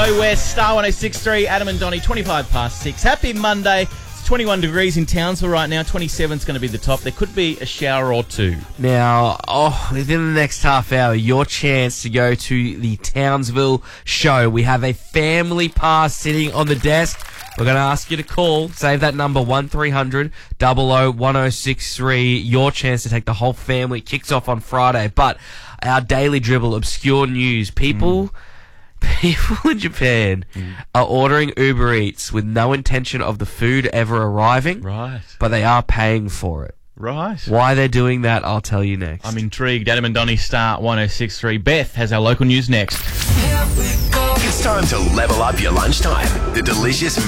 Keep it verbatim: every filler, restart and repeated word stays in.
Go West, Star one oh six point three, Adam and Donnie, twenty-five past six. Happy Monday. It's twenty-one degrees in Townsville right now. twenty-seven is going to be the top. There could be a shower or two. Now, oh, within the next half hour, your chance to go to the Townsville show. We have a family pass sitting on the desk. We're going to ask you to call. Save that number, one three hundred, double oh, one oh six three. Your chance to take the whole family. Kicks off on Friday. But our daily dribble, obscure news. People... Mm. People in Japan mm. are ordering Uber Eats with no intention of the food ever arriving. Right. But they are paying for it. Right. Why they're doing that, I'll tell you next. I'm intrigued. Adam and Donnie, Star one oh six point three. Beth has our local news next. It's time to level up your lunchtime. The delicious